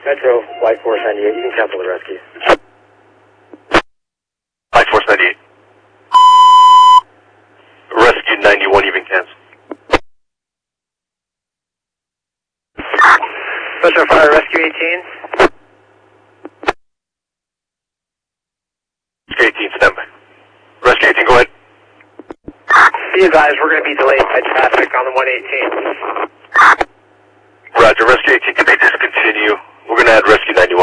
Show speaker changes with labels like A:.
A: Metro, Flight Force 98, you can cancel the rescue.
B: Flight Force 98. Rescue 91, you can cancel.
A: Metro Fire, Rescue 18.
B: Rescue 18, stand by. Rescue 18, go ahead.
A: Be advised, we're going to be delayed by traffic on the 118.
B: Roger, Rescue 18, can they discontinue? We're going to add Rescue 91.